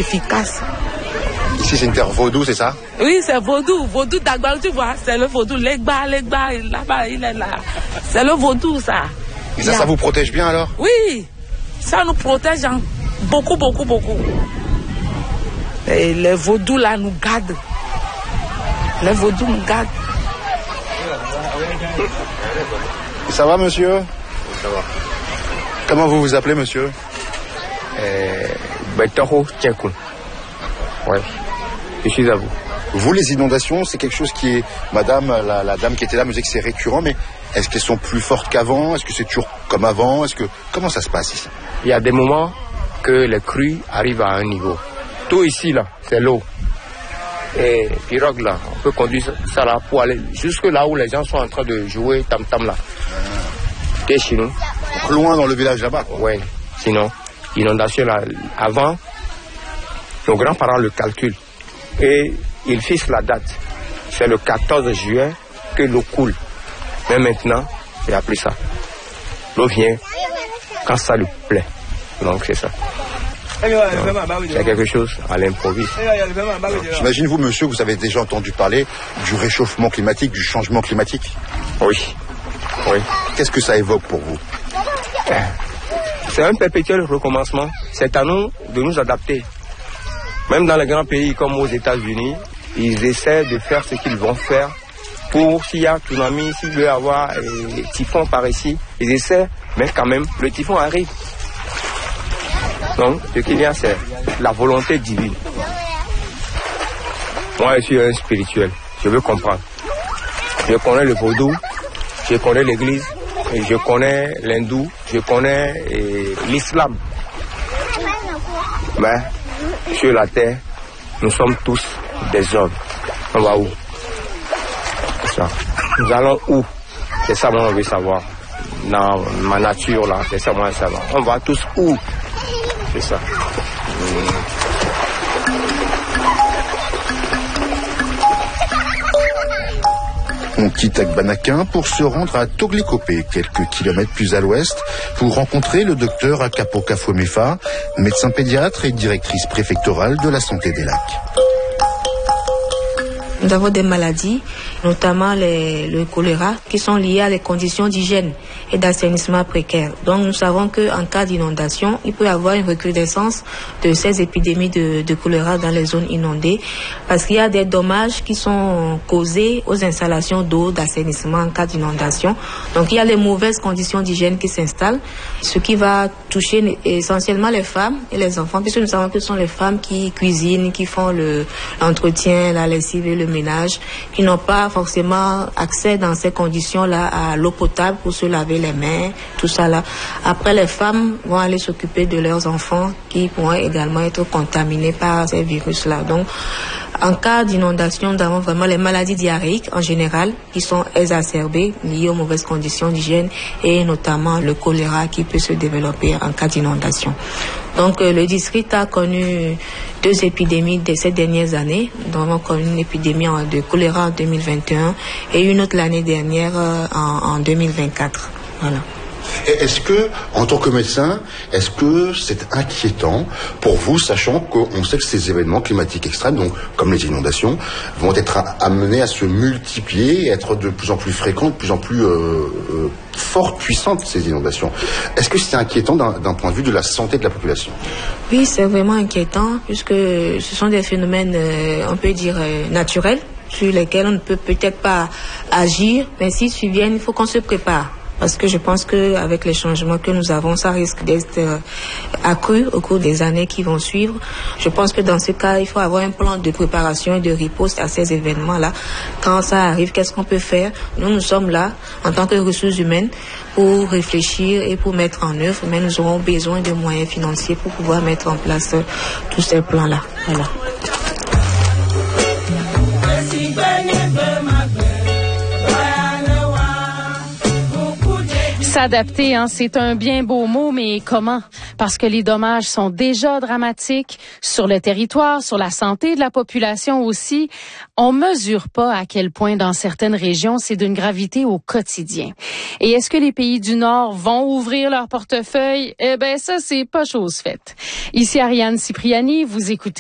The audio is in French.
efficace. Ici, c'est une terre vaudou, c'est ça? Oui, c'est vaudou. Vaudou d'Agbal, tu vois, c'est le vaudou. Legba, là-bas, il est là. C'est le vaudou, ça. Et ça vous protège bien alors? Oui, ça nous protège beaucoup. Et les vaudous là nous gardent. Les vaudous nous gardent. Ça va, monsieur? Ça va. Comment vous vous appelez, monsieur? Betoro Tchekou. Oui, je suis à vous. Vous, les inondations, c'est quelque chose qui est... Madame, la dame qui était là me disait que c'est récurrent, mais est-ce qu'elles sont plus fortes qu'avant? Est-ce que c'est toujours comme avant? Comment ça se passe ici? Il y a des moments que les crues arrivent à un niveau. Tout ici, là, c'est l'eau. Et pirogue, là, on peut conduire ça là pour aller jusque là où les gens sont en train de jouer tam-tam, là. Et chez nous. Loin dans le village là-bas, quoi. Oui, sinon, l'inondation, là, avant, nos grands-parents le calculent. Et ils fixent la date. C'est le 14 juillet que l'eau coule. Mais maintenant, il n'y a plus ça. L'eau vient quand ça lui plaît. Donc c'est ça. C'est quelque chose à l'improviste. J'imagine, vous, monsieur, vous avez déjà entendu parler du réchauffement climatique, du changement climatique? Oui. Qu'est-ce que ça évoque pour vous? C'est un perpétuel recommencement. C'est à nous de nous adapter. Même dans les grands pays comme aux États-Unis, ils essaient de faire ce qu'ils vont faire pour, s'il y a tsunami, s'il veut y avoir typhon par ici, ils essaient, mais quand même, le typhon arrive. Donc, ce qu'il y a, c'est la volonté divine. Moi, je suis un spirituel. Je veux comprendre. Je connais le vaudou, je connais l'église, et je connais l'hindou, je connais l'islam. Mais, sur la terre, nous sommes tous des hommes. On va où? C'est ça. Nous allons où? C'est ça, moi, on veut savoir. Dans ma nature, là, c'est ça, moi, on veut savoir. On va tous où? C'est ça. On quitte Agbanaquin pour se rendre à Toglikopé, quelques kilomètres plus à l'ouest, pour rencontrer le docteur Akapo Kafomefa, médecin pédiatre et directrice préfectorale de la santé des lacs. Nous avons des maladies, notamment le choléra, qui sont liées à les conditions d'hygiène et d'assainissement précaires. Donc nous savons qu'en cas d'inondation, il peut y avoir une recrudescence de ces épidémies de choléra dans les zones inondées, parce qu'il y a des dommages qui sont causés aux installations d'eau, d'assainissement en cas d'inondation. Donc il y a les mauvaises conditions d'hygiène qui s'installent, ce qui va toucher essentiellement les femmes et les enfants, puisque nous savons que ce sont les femmes qui cuisinent, qui font l'entretien, la lessive et le ménage, qui n'ont pas forcément accès dans ces conditions-là à l'eau potable pour se laver les mains, tout ça là. Après, les femmes vont aller s'occuper de leurs enfants qui pourraient également être contaminés par ces virus-là. Donc, en cas d'inondation, nous avons vraiment les maladies diarrhéiques en général qui sont exacerbées, liées aux mauvaises conditions d'hygiène et notamment le choléra qui peut se développer en cas d'inondation. Donc le district a connu 2 épidémies ces dernières années. Nous avons connu une épidémie de choléra en 2021 et une autre l'année dernière en 2024. Voilà. Est-ce que, en tant que médecin, est-ce que c'est inquiétant pour vous, sachant qu'on sait que ces événements climatiques extrêmes, donc comme les inondations, vont être amenés à se multiplier et être de plus en plus fréquentes, de plus en plus fortes, puissantes, ces inondations? Est-ce que c'est inquiétant d'un point de vue de la santé de la population? Oui, c'est vraiment inquiétant, puisque ce sont des phénomènes, on peut dire, naturels, sur lesquels on ne peut peut-être pas agir, mais s'ils surviennent, il faut qu'on se prépare. Parce que je pense qu'avec les changements que nous avons, ça risque d'être accru au cours des années qui vont suivre. Je pense que dans ce cas, il faut avoir un plan de préparation et de riposte à ces événements-là. Quand ça arrive, qu'est-ce qu'on peut faire? Nous sommes là, en tant que ressources humaines, pour réfléchir et pour mettre en œuvre, mais nous aurons besoin de moyens financiers pour pouvoir mettre en place tous ces plans-là. Voilà. S'adapter, c'est un bien beau mot, mais comment? Parce que les dommages sont déjà dramatiques sur le territoire, sur la santé de la population aussi. On mesure pas à quel point dans certaines régions c'est d'une gravité au quotidien. Et est-ce que les pays du Nord vont ouvrir leur portefeuille? Eh ben ça, c'est pas chose faite. Ici Ariane Cipriani, vous écoutez